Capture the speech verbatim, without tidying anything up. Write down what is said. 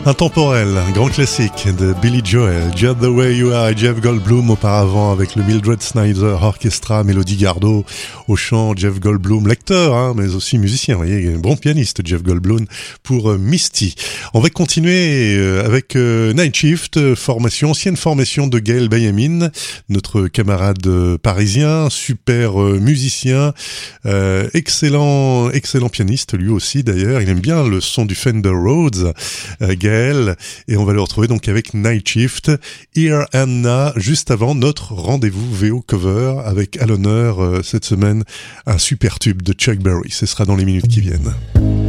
Intemporel, un grand classique de Billy Joel, Just the Way You Are, Jeff Goldblum auparavant avec le Mildred Snyder Orchestra, Mélodie Gardot au chant, Jeff Goldblum, lecteur, hein, mais aussi musicien, vous voyez, un bon pianiste Jeff Goldblum pour euh, Misty. On va continuer euh, avec euh, Night Shift, formation, ancienne formation de Gaël Benyamin, notre camarade euh, parisien, super euh, musicien, euh, excellent, excellent pianiste lui aussi d'ailleurs, il aime bien le son du Fender Rhodes, euh, Gaël, et on va le retrouver donc avec Night Shift, Here and Now, juste avant notre rendez-vous V O Cover, avec à l'honneur euh, cette semaine un super tube de Chuck Berry. Ce sera dans les minutes qui viennent.